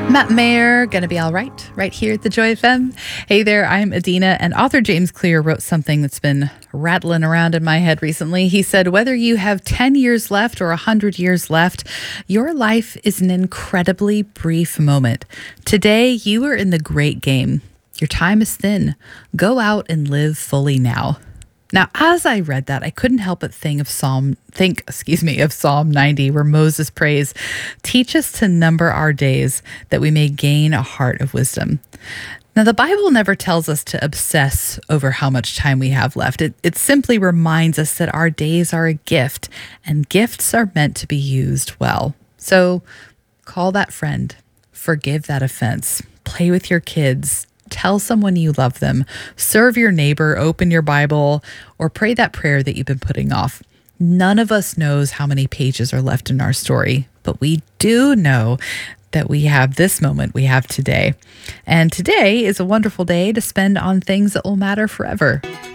Matt Mayer, gonna be all right here at the Joy FM. Hey there, I'm Adina, and author James Clear wrote something that's been rattling around in my head recently. He said, whether you have 10 years left or 100 years left, your life is an incredibly brief moment. Today, you are in the great game. Your time is thin. Go out and live fully now. Now, as I read that, I couldn't help but think of Psalm 90, where Moses prays, "Teach us to number our days, that we may gain a heart of wisdom." Now, the Bible never tells us to obsess over how much time we have left. It simply reminds us that our days are a gift, and gifts are meant to be used well. So, call that friend, forgive that offense, play with your kids, tell someone you love them, serve your neighbor, open your Bible, or pray that prayer that you've been putting off. None of us knows how many pages are left in our story, but we do know that we have this moment we have today. And today is a wonderful day to spend on things that will matter forever.